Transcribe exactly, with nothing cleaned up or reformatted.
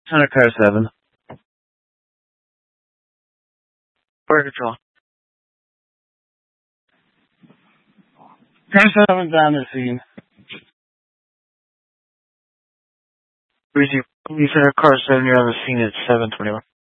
Center car seven. Border Patrol. Car seven's on the scene. Receive. You said car seven, you're on the scene at seven twenty-one.